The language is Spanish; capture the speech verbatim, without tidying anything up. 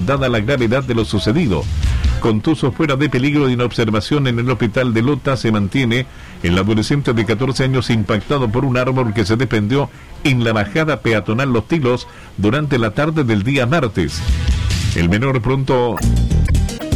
dada la gravedad de lo sucedido. Contuso fuera de peligro de inobservación en el hospital de Lota, se mantiene el adolescente de catorce años impactado por un árbol que se desprendió en la bajada peatonal Los Tilos durante la tarde del día martes. El menor pronto